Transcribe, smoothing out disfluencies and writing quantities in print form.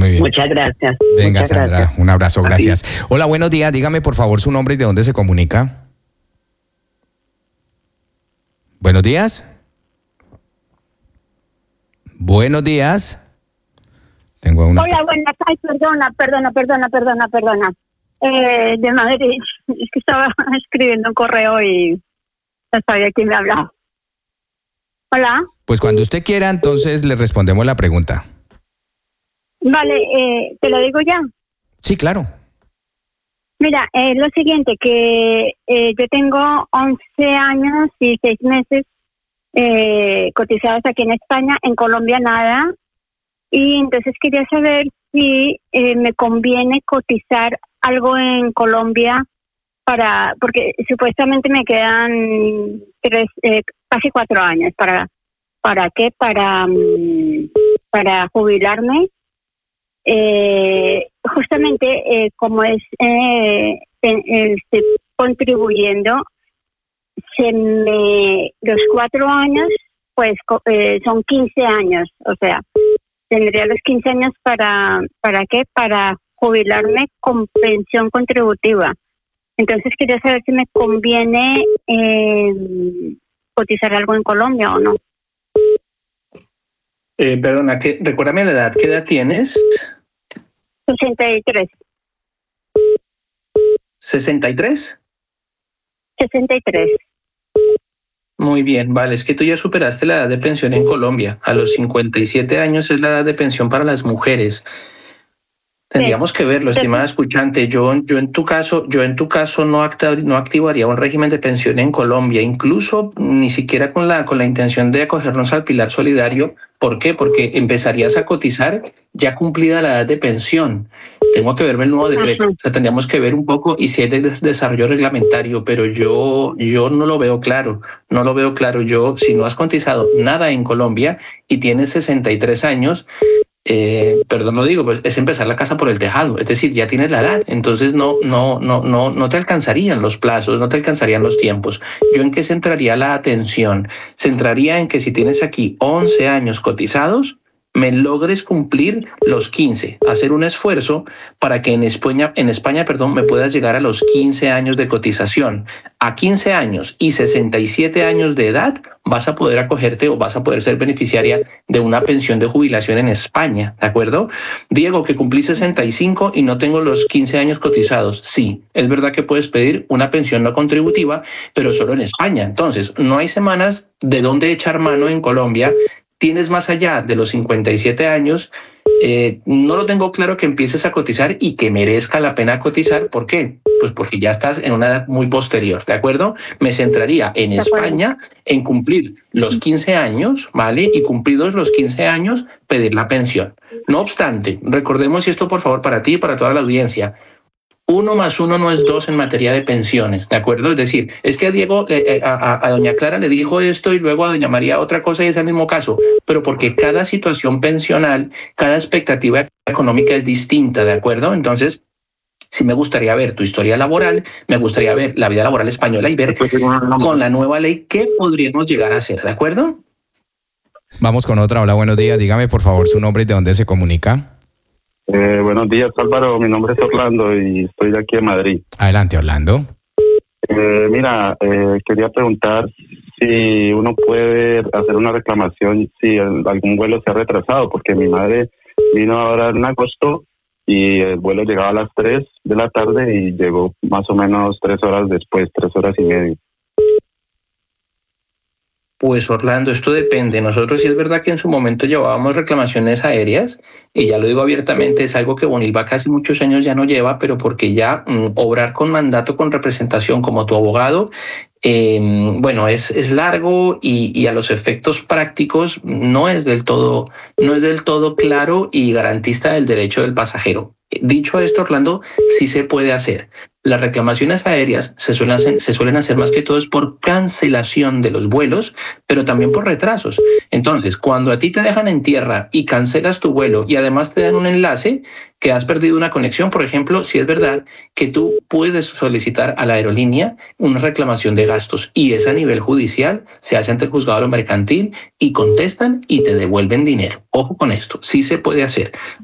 Muy bien. Muchas gracias. Venga, Muchas Sandra, gracias. un abrazo, Así. gracias. Hola, buenos días. Dígame, por favor, su nombre y de dónde se comunica. Buenos días. Buenos días. Tengo una... Hola, buenas. Ay, perdona. De Madrid. Es que estaba escribiendo un correo y no sabía quién me hablaba. Hola. Pues cuando usted quiera, entonces le respondemos la pregunta. Vale, te lo digo ya. Sí, claro. Mira, lo siguiente, que yo tengo 11 años y 6 meses cotizados aquí en España, en Colombia nada. Y entonces quería saber si me conviene cotizar algo en Colombia porque supuestamente me quedan casi 4 años. ¿Para qué? Para jubilarme. Justamente como estoy contribuyendo, los 4 años, pues son 15 años, o sea, tendría los 15 años ¿para qué? Para jubilarme con pensión contributiva. Entonces quería saber si me conviene cotizar algo en Colombia o no. Perdona, recuérdame la edad. ¿Qué edad tienes? 63. ¿63? 63. Muy bien, vale, es que tú ya superaste la edad de pensión en Colombia. A los 57 años es la edad de pensión para las mujeres. Tendríamos que verlo, estimada escuchante. Yo en tu caso no activaría un régimen de pensión en Colombia, incluso ni siquiera con la intención de acogernos al pilar solidario. ¿Por qué? Porque empezarías a cotizar ya cumplida la edad de pensión. Tengo que verme el nuevo decreto. O sea, tendríamos que ver un poco y si hay desarrollo reglamentario, pero yo no lo veo claro. No lo veo claro. Si no has cotizado nada en Colombia y tienes 63 años, perdón, lo digo, pues es empezar la casa por el tejado, es decir, ya tienes la edad, entonces no te alcanzarían los plazos, no te alcanzarían los tiempos. ¿Yo en qué centraría la atención? Centraría en que si tienes aquí 11 años cotizados, me logres cumplir los 15, hacer un esfuerzo para que en España, me puedas llegar a los 15 años de cotización. A 15 años y 67 años de edad vas a poder acogerte o vas a poder ser beneficiaria de una pensión de jubilación en España, ¿de acuerdo? Diego, que cumplí 65 y no tengo los 15 años cotizados. Sí, es verdad que puedes pedir una pensión no contributiva, pero solo en España. Entonces, no hay semanas de dónde echar mano en Colombia. Tienes más allá de los 57 años, no lo tengo claro que empieces a cotizar y que merezca la pena cotizar. ¿Por qué? Pues porque ya estás en una edad muy posterior, ¿de acuerdo? Me centraría en España, en cumplir los 15 años, ¿vale? Y cumplidos los 15 años, pedir la pensión. No obstante, recordemos, y esto por favor para ti y para toda la audiencia, 1 más 1 no es 2 en materia de pensiones, ¿de acuerdo? Es decir, es que a Diego, a doña Clara le dijo esto y luego a doña María otra cosa y es el mismo caso, pero porque cada situación pensional, cada expectativa económica es distinta, ¿de acuerdo? Entonces, sí me gustaría ver tu historia laboral, me gustaría ver la vida laboral española y ver con la nueva ley qué podríamos llegar a hacer, ¿de acuerdo? Vamos con otra. Hola, buenos días. Dígame, por favor, su nombre y de dónde se comunica. Buenos días, Álvaro. Mi nombre es Orlando y estoy de aquí en Madrid. Adelante, Orlando. Mira, quería preguntar si uno puede hacer una reclamación si algún vuelo se ha retrasado, porque mi madre vino ahora en agosto y el vuelo llegaba a las 3 de la tarde y llegó más o menos 3 horas después, 3 horas y media. Pues Orlando, esto depende. Nosotros sí es verdad que en su momento llevábamos reclamaciones aéreas y ya lo digo abiertamente, es algo que Bonilva casi muchos años ya no lleva, pero porque ya obrar con mandato, con representación como tu abogado, bueno, es largo y a los efectos prácticos no es del todo claro y garantista del derecho del pasajero. Dicho esto, Orlando, sí se puede hacer. Las reclamaciones aéreas se suelen hacer más que todo es por cancelación de los vuelos, pero también por retrasos. Entonces, cuando a ti te dejan en tierra y cancelas tu vuelo y además te dan un enlace que has perdido una conexión, por ejemplo, si es verdad que tú puedes solicitar a la aerolínea una reclamación de gastos y es a nivel judicial, se hace ante el juzgado de lo mercantil y contestan y te devuelven dinero. Ojo con esto, sí se puede hacer.